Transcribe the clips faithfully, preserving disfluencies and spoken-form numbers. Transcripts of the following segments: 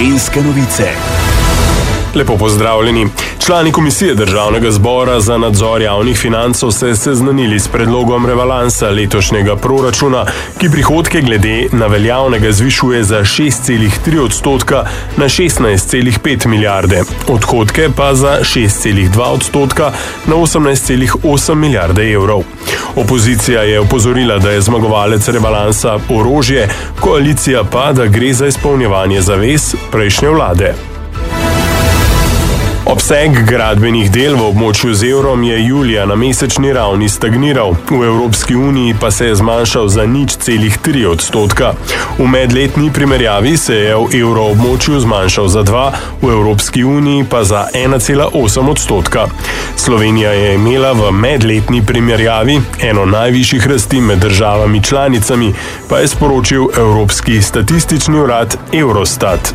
Gorenjske novice. Lepo pozdravljeni. Člani Komisije Državnega zbora za nadzor javnih financ so se seznanili s predlogom rebalansa letošnjega proračuna, ki prihodke glede na veljavnega zvišuje za šest celih tri odstotka na šestnajst celih pet milijarde, odhodke pa za šest celih dva odstotka na osemnajst celih osem milijarde evrov. Opozicija je opozorila, da je zmagovalec rebalansa orožje, koalicija pa, da gre za izpolnjevanje zavez prejšnje vlade. Obseg gradbenih del v območju z evrom je julija na mesečni ravni stagniral, v Evropski uniji pa se je zmanjšal za nič celih tri odstotka. V medletni primerjavi se je v evroobmočju zmanjšal za dva, v Evropski uniji pa za ena cela osem odstotka. Slovenija je imela v medletni primerjavi eno najvišjih rasti med državami članicami, pa je sporočil Evropski statistični urad Eurostat.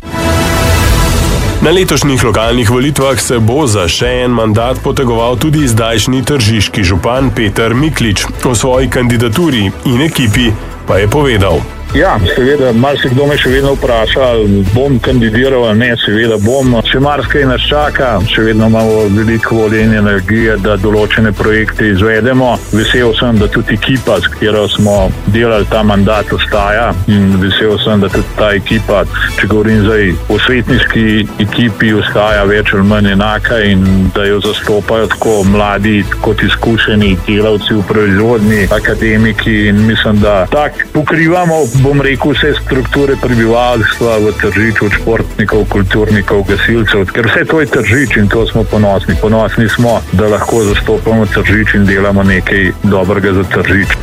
Na letošnjih lokalnih volitvah se bo za še en mandat potegoval tudi zdajšnji tržiški župan Peter Miklič. O svoji kandidaturi in ekipi pa je povedal. Ja, seveda, marsikdo me še vedno vpraša, bom kandidiral ali ne, seveda bom. Še marsikaj nas čaka, še vedno imamo veliko volje in energije, da določene projekte izvedemo. Vesel sem, da tudi ekipa, s katero smo delali ta mandat, ostaja in vesel sem, da tudi ta ekipa, če govorim zdaj o svetniški ekipi, ostaja več ali manj enaka in da jo zastopajo tako mladi kot izkušeni delavci v proizvodnji, akademiki in mislim, da tak pokrivamo, bom rekel, vse strukture prebivalstva v Tržiču, od športnikov, kulturnikov, gasilcev, ker vse to je Tržič in to smo ponosni. Ponosni smo, da lahko zastopamo Tržič in delamo nekaj dobrega za Tržič.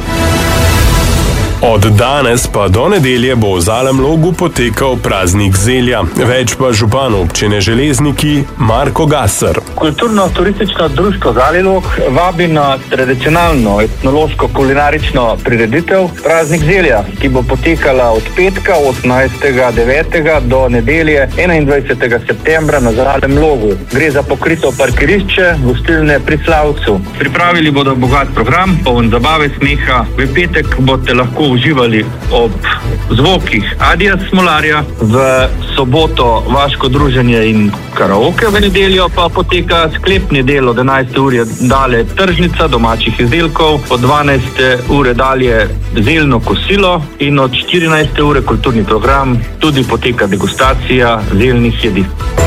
Od danes pa do nedelje bo v Zalem Logu potekal praznik zelja. Več pa župan občine Železniki Marko Gasser. Kulturno-turistično društvo Zalem Log vabi na tradicionalno etnološko-kulinarično prireditev Praznik zelja, ki bo potekala od petka osemnajstega devetega do nedelje enaindvajsetega septembra na Zalem Logu. Gre za pokrito parkirišče gostilne Pri Slavcu. Pripravili bodo bogat program, poln zabave, smeha. V petek boste lahko uživali ob zvokih Adija Smolarja, v soboto vaško druženje in karaoke, v nedeljo pa poteka sklepni del od enajste ure dalje tržnica domačih izdelkov, od dvanajste ure dalje zeljno kosilo in od štirinajste ure kulturni program, tudi poteka degustacija zeljnih jedi.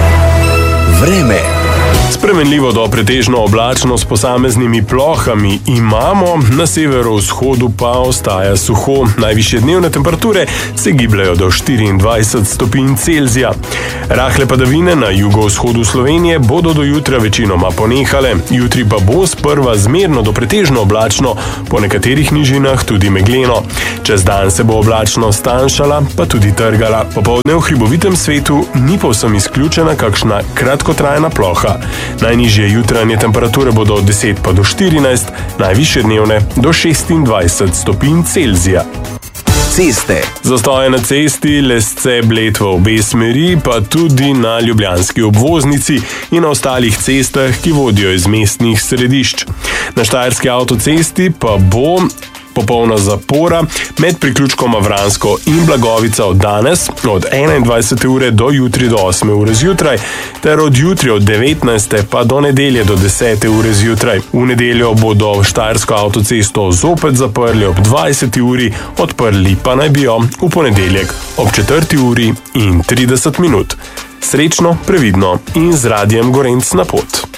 Vreme. Spremenljivo do pretežno oblačno s posameznimi plohami imamo, na severovzhodu pa ostaja suho. Najvišje dnevne temperature se gibljajo do štiriindvajset stopinj Celzija. Rahle padavine na jugovzhodu Slovenije bodo do jutra večinoma ponehale. Jutri pa bo sprva zmerno do pretežno oblačno, po nekaterih nižinah tudi megleno. Čez dan se bo oblačnost stanjšala, pa tudi trgala. Popoldne v hribovitem svetu ni povsem izključena kakšna kratkotrajna ploha. Najnižje jutranje temperature bodo od deset pa do štirinajst, najvišje dnevne do šestindvajset stopinj Celzija. Ceste. Zastoje na cesti Lesce Bled v obe smeri, pa tudi na ljubljanski obvoznici in na ostalih cestah, ki vodijo iz mestnih središč. Na štajerski avtocesti pa bo popolna zapora med priključkoma Vransko in Blagovica od danes, od enaindvajsete ure do jutri do osme ure zjutraj, ter od jutri od devetnajste pa do nedelje do desete ure zjutraj. V nedeljo bodo štajersko avtocesto zopet zaprli ob dvajseti uri, odprli pa naj bi jo v ponedeljek ob četrti uri in trideset minut. Srečno, previdno in z Radiem Gorenc na pot.